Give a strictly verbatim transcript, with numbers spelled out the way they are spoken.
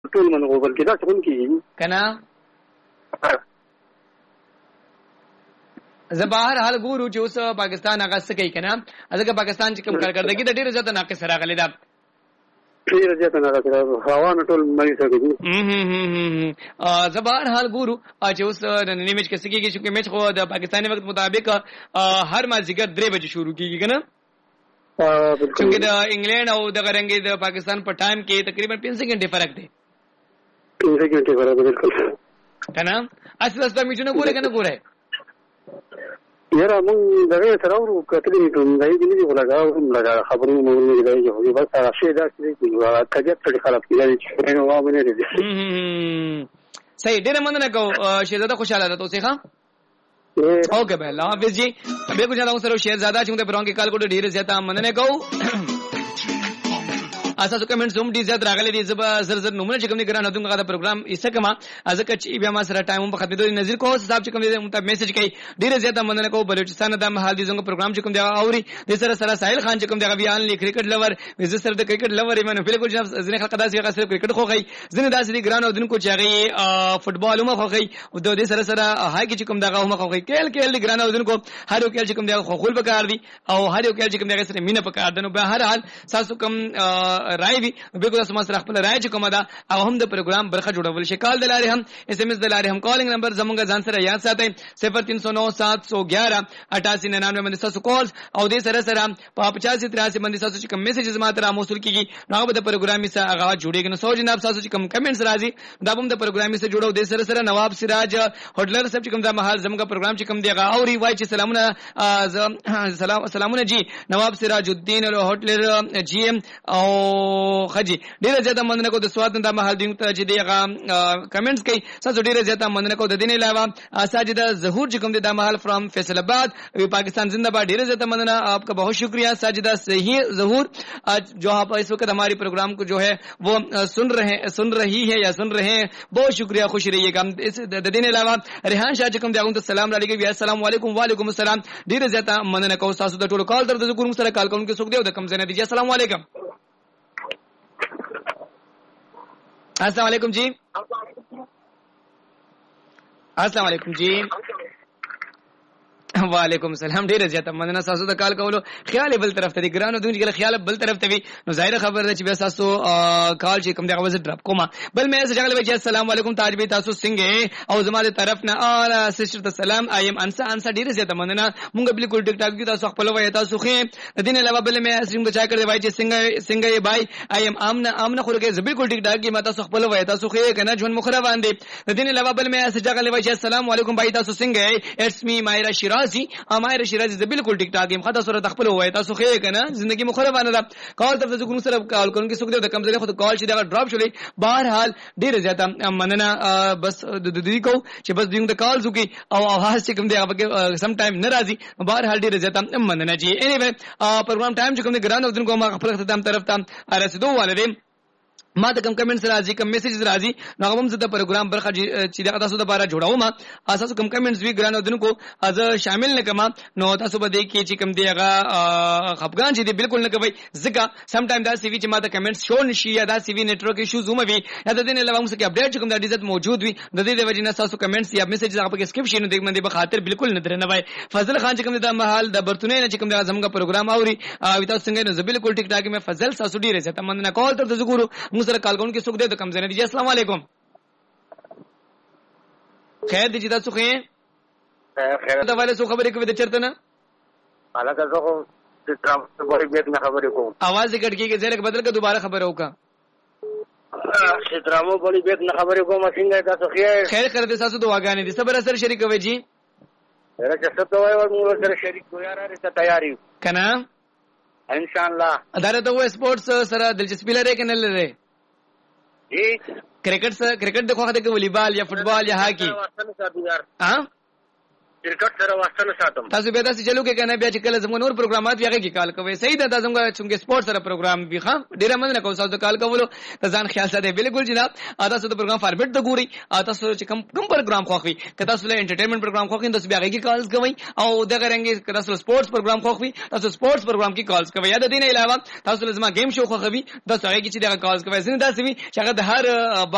ټول منغو بلکې دا څنګه کیږي کنه زبار حال ګورو چې اوس پاکستان هغه څه کوي کنه ځکه پاکستان چې کوم کارکړدګي د ډیره زیاته ناقص راغلی دا ډیره زیاته ناقص راغلی هوا ټول مری سکیږي ا زبار حال ګورو چې اوس نن میچ کې سکیږي چې میچ خو د پاکستاني وخت مطابق هر مازیګر درې بجې شروع کیږي کنه چې د انګلند او د غرنګي د پاکستان په ټایم کې تقریبا پنځه سکند فرق دی پنځه سکند فرق دی بالکل کنه اصل اصل میچونه ګوره کنه ګوره یاره مونږ دغه سره ورو کتلې ټول دای دې نه ولاګاو هم لگا خبرونه مونږ نه دی چې بس هغه شی دا چې طبيعت ته خراب کیږي چې نو واه نه دي صحیح ډېر مننه کو شهزاده خوشاله ده تاسو ښه اوکے بھائی اللہ حافظ جی ابھی کچھ نہ سر شہزادہ چونکہ پرون کے کال کو ډیر زیاته مننه کو اساسو کمنټ زوم ډیر زیات راغلي دي زب زر زر نمونه چې کوم دي ګران هدون غدا پروګرام ایسه کما ازکه چې بیا ما سره ټایم په خدمت دي نظر کو صاحب چې کوم دي مت میسج کوي ډیر زیاته مننه کو بلوچستان د محل دي زنګ پروګرام چې کوم دی اوري د سره سره ساحل خان چې کوم دی بیان لیک کرکټ لور وز سره د کرکټ لور ایمن بالکل جناب زنه خلق داسې غسر کرکټ خو غي زنه داسې دي ګران هدون کو چاغي فوتبال هم خو غي او د دې سره سره هاکی چې کوم دغه هم خو غي کېل کېل ګران هدون کو هر یو کېل چې کوم دی خو خول پکار دي او هر یو کېل چې کوم دی سره مینه پکار دنو به هر حال تاسو کوم رائے دي کو سم سره خپل رائے کوم دا او هم د پروګرام برخه جوړول شي کال د لارې هم اس ام اس د لارې هم کالینګ نمبر زمونږ ځان سره یاد ساتئ صفر تین سو نو سات سو گیارہ اٹھاسی ننانوے باندې تاسو کالز او د سره سره په پچاسی تراسی باندې تاسو چې کوم میسجز ماته را موصول کیږي نو به د پروګرام سره هغه جوړیږي نو سو جناب تاسو چې کوم کمنټس راځي دا هم د پروګرام سره جوړو د سره سره نواب سراج هډلر صاحب چې کوم د محل زمونږ پروګرام چې کوم دی هغه اوري وای چې سلامونه سلام سلامونه جی نواب سراج الدین له هډلر جی ام او خجی ډیره زیاته مننه کو د سواد د محل دی ته چې دیغه کمنټس کوي تاسو ډیره زیاته مننه کو د دین علاوه ساجدہ ظهور چې کوم د محل فرام فیصل آباد پاکستان زندہ باد ډیره زیاته مننه آپ کا بہت شکریہ ساجدہ صحیح ظهور جو آپ اس وقت ہماری پروگرام کو جو ہے وہ سن رہے سن رہی ہے یا سن رہے ہیں بہت شکریہ خوش رہیے گا د دین علاوه ریحان شاه چې کوم دغه السلام علیکم السلام علیکم وعلیکم السلام ډیره زیاته مننه کو تاسو د ټولو کال تر د کوم سره کال کوونکو څوک دی او د کم زنه دی السلام علیکم السلام علیکم جی السلام علیکم جی وعلیکم السلام ډیره زیاته مننه تاسو د کال کولو خیال بل طرف ته دی ګرانو دونی خیال بل طرف ته وي نو ظاهر خبر ده چې بیا تاسو کال چې کوم دغه وزت ډراپ کومه بل مې څه جګړه وجه السلام علیکم تاج به تاسو څنګه او زماده طرف نه اعلی سسټر ته سلام ایم انسا انسا ډیره زیاته مننه مونږ بالکل ټیک ټاک کې تاسو خپل وای تاسو خې دین علاوه بل مې څنګه چا کړی وای چې څنګه څنګه بای ایم امنه امنه خو کې بالکل ټیک ټاک کې ما تاسو خپل وای تاسو خې کنه جون مخره باندې دین علاوه بل مې څه جګړه وای چې السلام علیکم بای تاسو څنګه اټس می مایرا شیرازی امایر شیرازی د بالکل ټیک ټاک یم خاطر سره خپل وای تاسو خې کنه ژوندۍ مخره باندې دا کال تر څو کوم سره کال کوم کې څوک د کم ځای خو کال چې دا ډراپ شولې بهر حال ډیر زیاته مننه بس د دې کو چې بس دیو د کال زوکي او आवाज چې کوم دی هغه سم ټایم ناراضي بهر حال ډیر زیاته مننه جی انیوی پروګرام ټایم چې کوم دی ګران او کوم خپل ختم طرف ته رسیدو والے ما ته کوم کمنټس راځي کوم میسجز راځي نو هغه هم زه د پروګرام برخه چې دا تاسو د بارا جوړاو ما اساس کوم کمنټس وی ګرانو دونکو از شامل نه کما نو تاسو به دې کې چې کوم دی هغه خپګان چې دی بالکل نه کوي ځکه سم ټایم دا سی وی چې ما ته کمنټس شو نشي یا دا سی وی نتورک ایشوز هم وي یا د دې نه علاوه موږ کې اپډیټ کوم د عزت موجود وي د دې د وجې نه تاسو کمنټس یا میسجز هغه په سکپ شي نو دې باندې به خاطر بالکل نه درنه وای فضل خان چې کوم د محل د برتونه چې کوم د اعظم کا پروګرام اوري او تاسو څنګه نو بالکل ټیک ټاک مې فضل تاسو ډیره زه تمنه کول تر د زګورو موږ سره کال کوونکې څوک د کم زنه دي السلام علیکم خیر دي چې تاسو خیر خیر دا والے څو خبرې کوي د چرته نه حالکه زه خو د ترانسپورټ بیت نه خبرې کوم आवाज یې کټ کیږي زره بدل کا دوباره خبر وکا سترامو بولی بیت نه خبرې کوم څنګه تاسو خیر خیر خیر د تاسو دعاګانې دي صبر اثر شریک وي جی هر څه ته وای موږ سره شریک یو یاره ته تیاری کنه ان شاء الله اداره ته سپورتس سره دلچسپي لري کنه لري جی کرکٹ سے کرکٹ دیکھو خاطر کہ والی بال یا فٹ بال یا ہاکی ہاں کرکٹ سره واسطه ساتم تاسو به تاسو چلو کې کنه بیا چې کله زموږ نور پروګرامات یې کې کال کوي صحیح ده تاسو څنګه سپورت سره پروګرام به ښه ډیر مننه کوم تاسو کال کولو ځان خیال ساته بالکل جناب تاسو د پروګرام فارمیټ ته ګوري تاسو چې کوم کوم پروګرام خوښوي که تاسو له انټرټینمنت پروګرام خوښوي تاسو بیا کې کالز کوي او دغه رنګ که تاسو سپورتس پروګرام خوښوي تاسو سپورتس پروګرام کې کالز کوي یا د دې نه علاوه تاسو لازمه گیم شو خوښوي تاسو هغه کې چې دغه کالز کوي ځینې داسې وي چې هغه د هر